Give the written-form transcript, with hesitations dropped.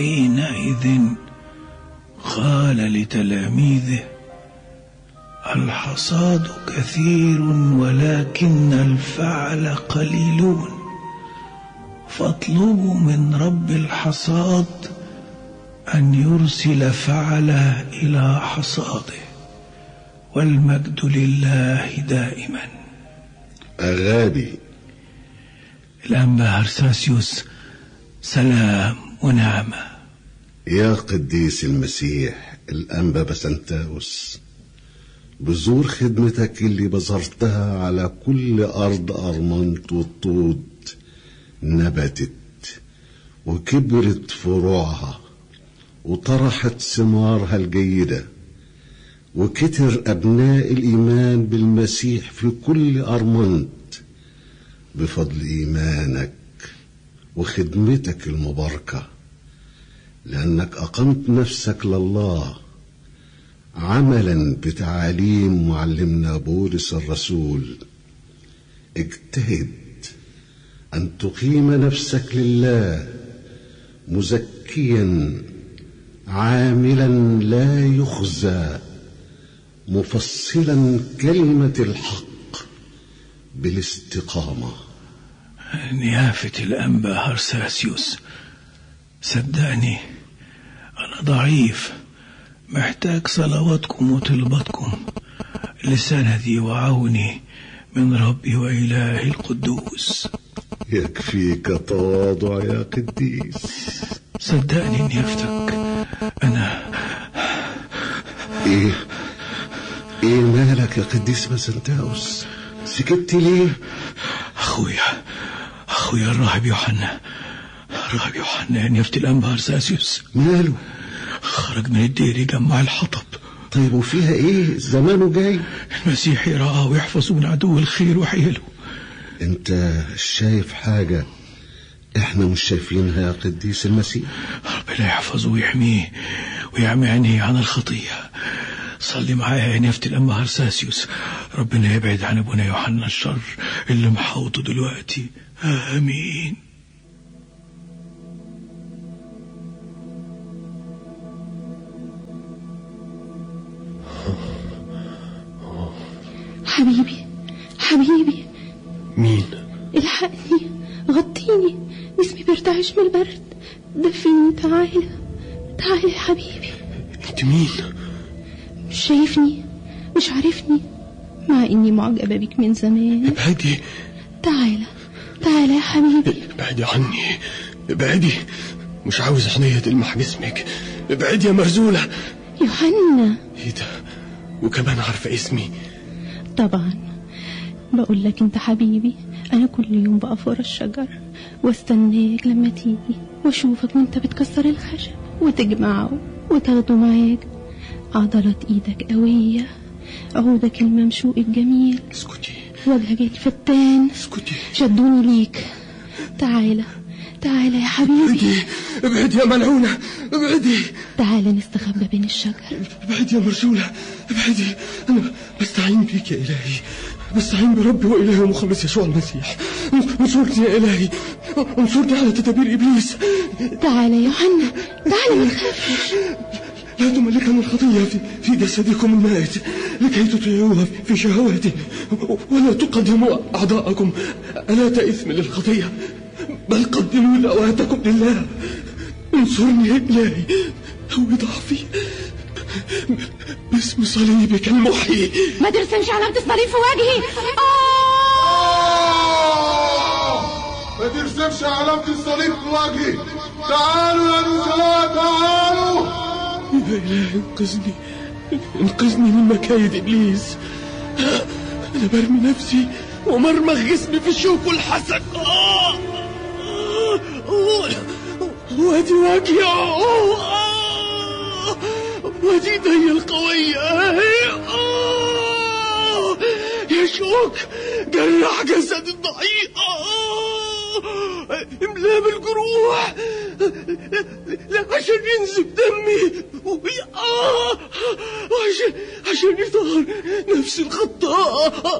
حينئذ قال لتلاميذه: الحصاد كثير ولكن الفعل قليلون، فاطلبوا من رب الحصاد أن يرسل فعله إلى حصاده، والمجد لله دائما. أغابي. الأنبا هرساسيوس، سلام ونعمة. يا قديس المسيح الأنبا بسنتاوس، بزور خدمتك اللي بذرتها على كل أرض أرمنت والطود نبتت وكبرت فروعها وطرحت ثمارها الجيدة، وكتر أبناء الإيمان بالمسيح في كل أرمنت بفضل إيمانك وخدمتك المباركة، لأنك أقمت نفسك لله عملا بتعاليم معلمنا بولس الرسول. اجتهد أن تقيم نفسك لله مزكيا عاملا لا يخزى، مفصلا كلمة الحق بالاستقامة. نيافة الأنبا هرساسيوس، صدقني أنا ضعيف، محتاج صلواتكم وطلباتكم لسندي وعوني من ربي وإلهي القدوس. يكفيك تواضع يا قديس. صدقني نيافتك أنا إيه مالك يا قديس بسنتاوس؟ سكت ليه؟ أخويا الراهب يوحنا يا نيافة الأنبا هرساسيوس. ماله؟ خرج من الدير يجمع الحطب. طيب وفيها ايه؟ زمانه جاي. المسيح يرعاه ويحفظه من عدو الخير وحيله. انت شايف حاجة احنا مش شايفينها يا قديس المسيح؟ ربنا يحفظه ويحميه ويعمي عينيه عن الخطية. صلي معايا يا نيافة الأنبا هرساسيوس، ربنا يبعد عن ابونا يوحنا الشر اللي محوطه دلوقتي. آمين. حبيبي. مين؟ الحقني، غطيني، جسمي بيرتعش من البرد. دفيني، تعالى يا حبيبي. انت مين؟ مش شايفني، مش عارفني، مع اني معجبة بيك من زمان. ابعدي. تعالى يا حبيبي. ابعدي عني، ابعدي، مش عاوز عينيا تلمح جسمك. ابعدي يا مرزولة. يوحنا. ايه ده؟ وكمان عارفة اسمي؟ طبعا. بقول لك انت حبيبي، انا كل يوم بقف ورا الشجر واستناك لما تيجي واشوفك وانت بتكسر الخشب وتجمعه وتاخده معاك. عضلات ايدك قوية، عودك الممشوق الجميل. اسكتي. وجهك الفتان. اسكتي. شدوني ليك. تعالى يا حبيبي. ابعدي يا ملعونة، ابعدي. تعالى نستخبى بين الشجر. ابعدي يا مرسولة، ابعدي. انا بستعين بيك يا الهي، بستعين بربي وإلهي ومخلص يسوع المسيح. انصرني يا إلهي، انصرني على تدابير إبليس. تعالى يا يوحنا، تعالى، ما تخافش. لا تملكن الخطية في جسدكم المائت لكي تطيعوها في شهواته، ولا تقدموا أعضاءكم آلات إثم للخطية، بل قدموا ذواتكم لله. انصرني يا إلهي، هوي ضعفي باسم صليبك المحيي. ما ترسمش علامة الصليب في وجهي. ما ترسمش علامة الصليب في وجهي. تعالوا يا نساء، تعالوا. يا إلهي انقذني من مكايد إبليس. أنا برمي نفسي ومرمغ جسمي في الشوك والحسد. وادي وجهي، وادي ايدي القوية. يا شوك جرح جسد الضعيف، املاه بالجروح عشان ينزف دمي، عشان يطهر نفس الخطاء.